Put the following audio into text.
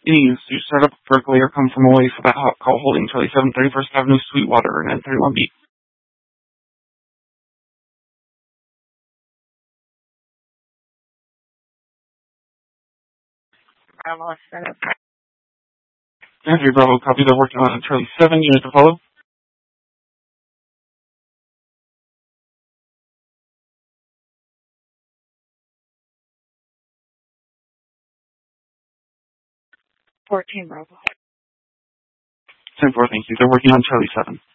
Any use to start up Berkeley or come from away for that hot call holding Charlie 7, 31st Avenue, Sweetwater, and 31B. Bravo, set up. Andrew Bravo, copy. They're working on Charlie 7, unit to follow. Bravo. 10-4, thank you. They're working on Charlie 7.